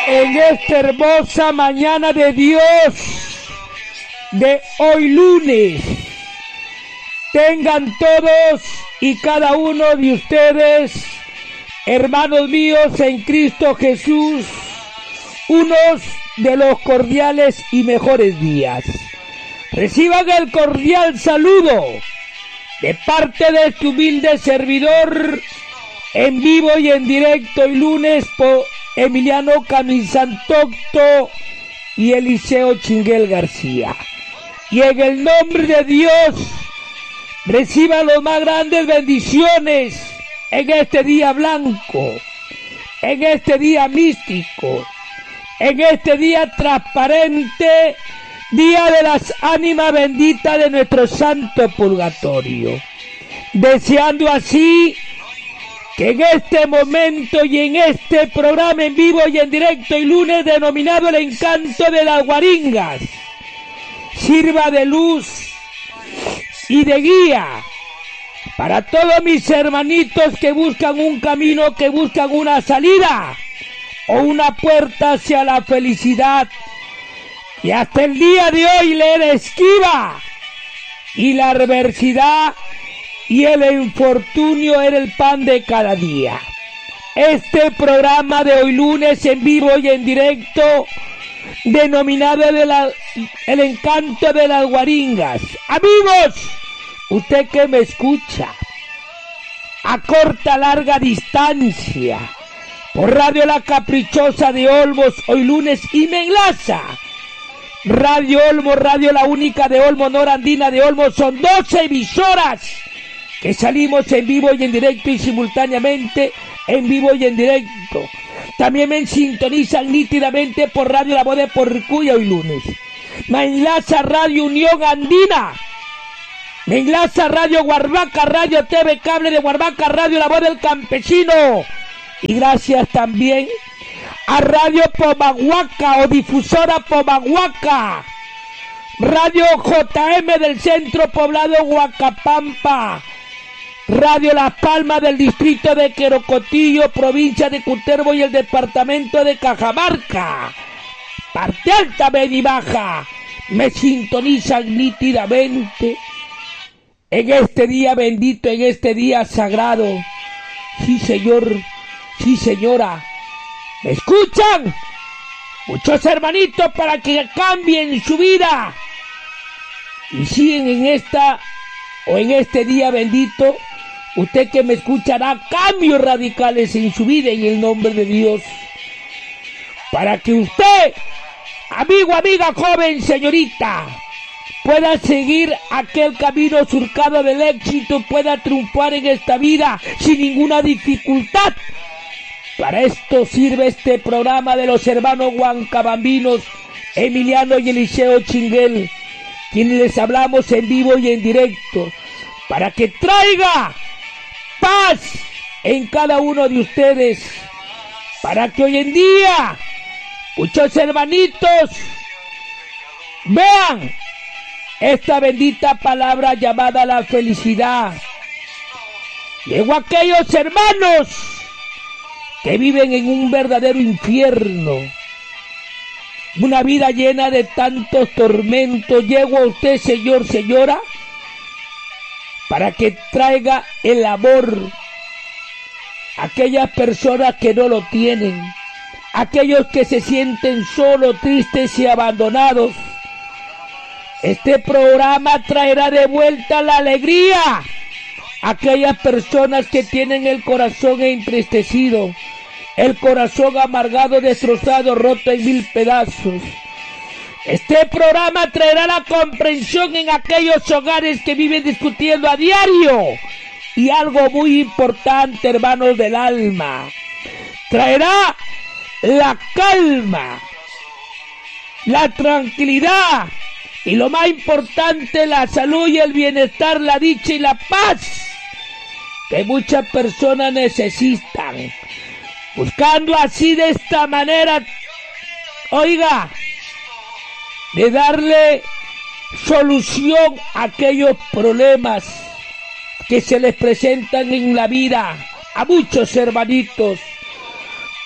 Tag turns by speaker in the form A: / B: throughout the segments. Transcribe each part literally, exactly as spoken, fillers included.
A: en esta hermosa mañana de Dios de hoy lunes. Tengan todos y cada uno de ustedes, hermanos míos en Cristo Jesús, unos de los cordiales y mejores días. Reciban el cordial saludo de parte de este humilde servidor, en vivo y en directo y lunes por Emiliano Camisantocto y Eliseo Chinguel García. Y en el nombre de Dios, reciban las más grandes bendiciones en este día blanco, en este día místico, en este día transparente, día de las ánimas benditas de nuestro santo purgatorio. Deseando así que en este momento y en este programa en vivo y en directo y lunes denominado El Encanto de las Guaringas, sirva de luz y de guía para todos mis hermanitos que buscan un camino, que buscan una salida o una puerta hacia la felicidad, y hasta el día de hoy le era esquiva y la adversidad y el infortunio era el pan de cada día. Este programa de hoy lunes en vivo y en directo, denominado de la, El Encanto de las Guaringas. Amigos, usted que me escucha a corta, larga distancia, por Radio La Caprichosa de Olmos, hoy lunes, y me enlaza Radio Olmos, Radio La Única de Olmos, Norandina de Olmos, son doce emisoras que salimos en vivo y en directo y simultáneamente en vivo y en directo. También me sintonizan nítidamente por Radio La Voz de Porcuya hoy lunes. Me enlaza Radio Unión Andina. Me enlaza Radio Guarbaca, Radio T V Cable de Guarbaca, Radio La Voz del Campesino. Y gracias también a Radio Pomahuaca o Difusora Pomahuaca. Radio J M del Centro Poblado Huacapampa. Radio La Palma del distrito de Querocotillo, provincia de Cutervo y el departamento de Cajamarca. Parte alta, media y baja, me sintonizan nítidamente en este día bendito, en este día sagrado. Sí, señor, sí, señora. ¿Me escuchan? Muchos hermanitos para que cambien su vida y siguen en esta o en este día bendito. Usted que me escuchará cambios radicales en su vida en el nombre de Dios, para que usted, amigo, amiga, joven, señorita, pueda seguir aquel camino surcado del éxito, pueda triunfar en esta vida sin ninguna dificultad. Para esto sirve este programa de los hermanos huancabambinos Emiliano y Eliseo Chinguel, quienes les hablamos en vivo y en directo, para que traiga paz en cada uno de ustedes, para que hoy en día muchos hermanitos vean esta bendita palabra llamada la felicidad. Llegó a aquellos hermanos que viven en un verdadero infierno, una vida llena de tantos tormentos. Llego a usted, señor, señora, para que traiga el amor a aquellas personas que no lo tienen, aquellos que se sienten solos, tristes y abandonados. Este programa traerá de vuelta la alegría a aquellas personas que tienen el corazón entristecido, el corazón amargado, destrozado, roto en mil pedazos. Este programa traerá la comprensión en aquellos hogares que viven discutiendo a diario. Y algo muy importante, hermanos del alma, traerá la calma, la tranquilidad y lo más importante, la salud y el bienestar, la dicha y la paz que muchas personas necesitan. Buscando así de esta manera, oiga, de darle solución a aquellos problemas que se les presentan en la vida a muchos hermanitos.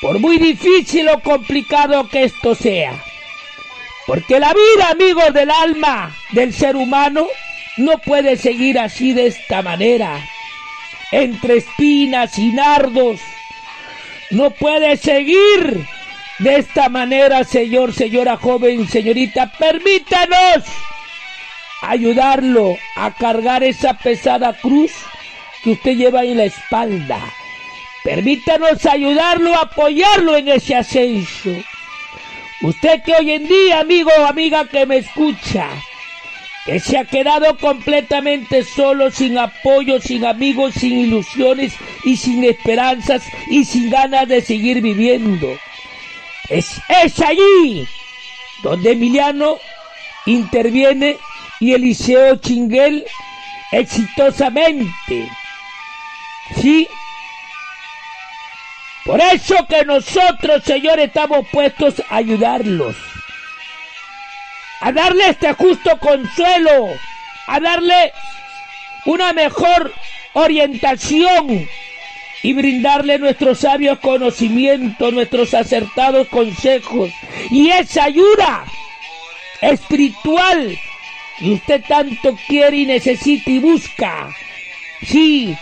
A: por muy difícil o complicado que esto sea. Porque la vida, amigos del alma del ser humano, no puede seguir así de esta manera, entre espinas y nardos. No puede seguir de esta manera, señor, señora joven, señorita. Permítanos ayudarlo a cargar esa pesada cruz que usted lleva en la espalda. Permítanos ayudarlo, apoyarlo en ese ascenso. Usted que hoy en día, amigo o amiga que me escucha, que se ha quedado completamente solo, sin apoyo, sin amigos, sin ilusiones y sin esperanzas y sin ganas de seguir viviendo. Es, es allí donde Emiliano interviene y Eliseo Chinguel exitosamente. ¿Sí? Por eso que nosotros, Señor, estamos puestos a ayudarlos, a darle este justo consuelo, a darle una mejor orientación y brindarle nuestros sabios conocimientos, nuestros acertados consejos y esa ayuda espiritual que usted tanto quiere y necesita y busca. Sí,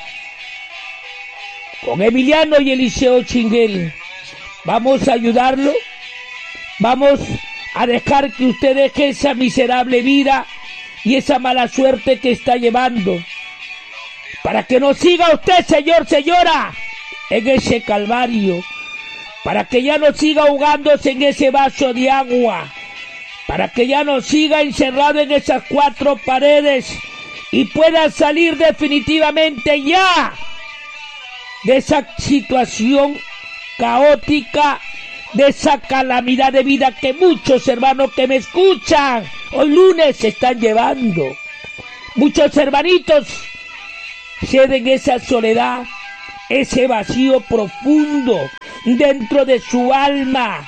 A: con Emiliano y Eliseo Chinguel vamos a ayudarlo, vamos a dejar que usted deje esa miserable vida y esa mala suerte que está llevando, para que no siga usted, señor, señora, en ese calvario, para que ya no siga ahogándose en ese vaso de agua, para que ya no siga encerrado en esas cuatro paredes y pueda salir definitivamente ya de esa situación caótica, de esa calamidad de vida que muchos hermanos que me escuchan hoy lunes se están llevando. Muchos hermanitos ceden esa soledad, ese vacío profundo dentro de su alma.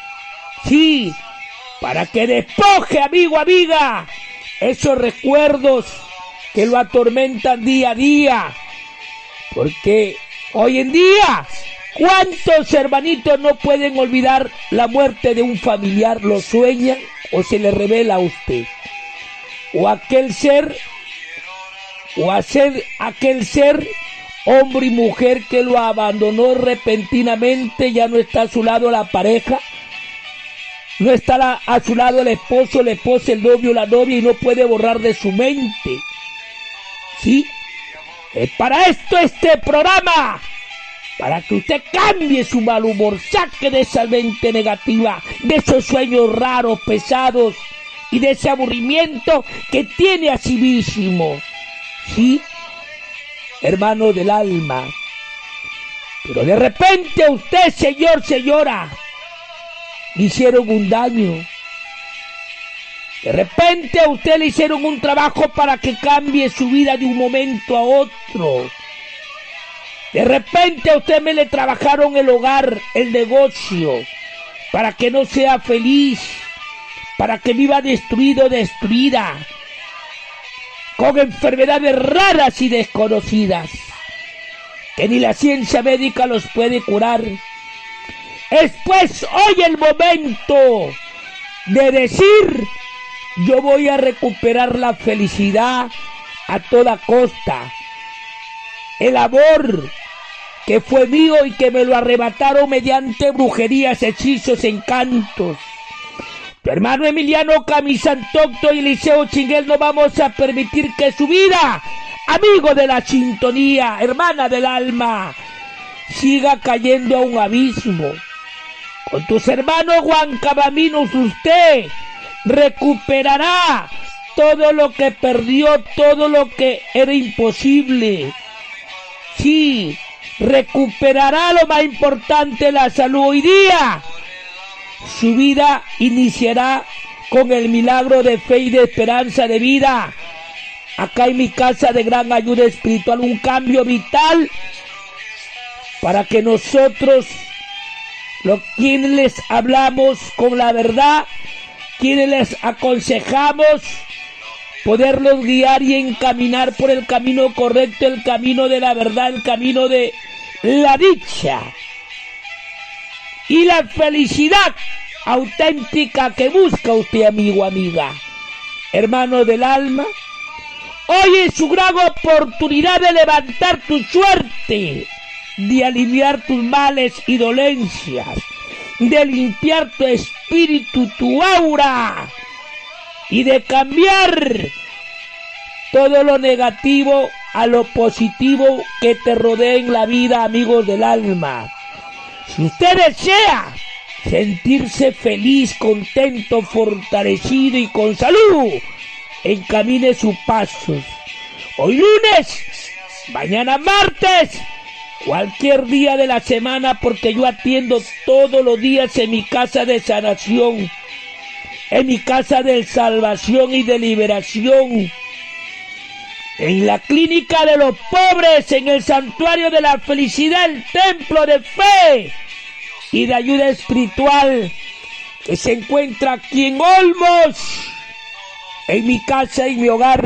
A: Sí, para que despoje, amigo, amiga, esos recuerdos que lo atormentan día a día. Porque hoy en día, ¿cuántos hermanitos no pueden olvidar la muerte de un familiar? ¿Lo sueñan o se le revela a usted? O aquel ser, o hacer aquel ser, hombre y mujer que lo abandonó repentinamente, ya no está a su lado la pareja, no está la, a su lado el esposo, la esposa, el novio, la novia, y no puede borrar de su mente. ¿Sí? Es para esto este programa, para que usted cambie su mal humor, saque de esa mente negativa, de esos sueños raros, pesados, y de ese aburrimiento que tiene a sí mismo. ¿Sí? Hermano del alma. Pero de repente a usted, señor, señora, le hicieron un daño. De repente a usted le hicieron un trabajo para que cambie su vida de un momento a otro. De repente a usted me le trabajaron el hogar, el negocio, para que no sea feliz, para que viva destruido, destruida, con enfermedades raras y desconocidas, que ni la ciencia médica los puede curar. Es pues hoy el momento de decir: yo voy a recuperar la felicidad a toda costa. El amor que fue mío y que me lo arrebataron mediante brujerías, hechizos, encantos. Tu hermano Emiliano Camisantocto y Eliseo Chinguel no vamos a permitir que su vida, amigo de la sintonía, hermana del alma, siga cayendo a un abismo. Con tus hermanos Huancabaminos usted recuperará todo lo que perdió, todo lo que era imposible. Sí, recuperará lo más importante, la salud. Hoy día su vida iniciará con el milagro de fe y de esperanza de vida. Acá en mi casa de gran ayuda espiritual, un cambio vital para que nosotros, los quienes les hablamos con la verdad, quienes les aconsejamos, poderlos guiar y encaminar por el camino correcto, el camino de la verdad, el camino de la dicha. y la felicidad auténtica que busca usted, amigo, amiga. Hermano del alma, hoy es su gran oportunidad de levantar tu suerte, de aliviar tus males y dolencias, de limpiar tu espíritu, tu aura, y de cambiar todo lo negativo a lo positivo que te rodea en la vida, amigos del alma. Si usted desea sentirse feliz, contento, fortalecido y con salud, encamine sus pasos. Hoy lunes, mañana martes, cualquier día de la semana, porque yo atiendo todos los días en mi casa de sanación, en mi casa de salvación y de liberación, en la clínica de los pobres, en el santuario de la felicidad, el templo de fe y de ayuda espiritual que se encuentra aquí en Olmos, en mi casa y mi hogar,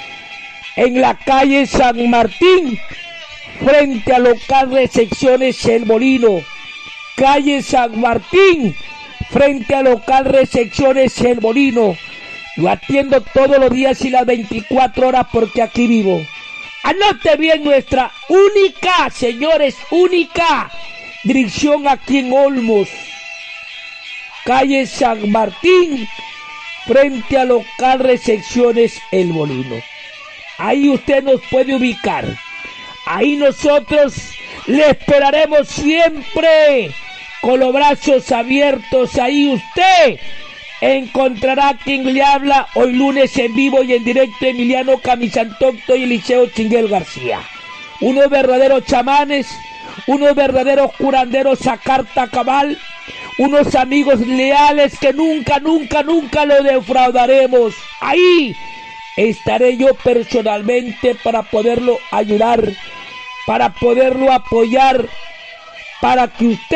A: en la calle San Martín, frente al local de secciones El Molino. Calle San Martín, frente al local de secciones El Molino. Lo atiendo todos los días y las veinticuatro horas porque aquí vivo. Anote bien nuestra única, señores, única dirección aquí en Olmos. Calle San Martín, frente al local de secciones El Molino. Ahí usted nos puede ubicar. Ahí nosotros le esperaremos siempre con los brazos abiertos. Ahí usted encontrará quien le habla hoy lunes en vivo y en directo, Emiliano Camisantocto y Eliseo Chinguel García. Unos verdaderos chamanes, unos verdaderos curanderos a carta cabal, unos amigos leales que nunca, nunca, nunca lo defraudaremos. Ahí estaré yo personalmente para poderlo ayudar, para poderlo apoyar, para que usted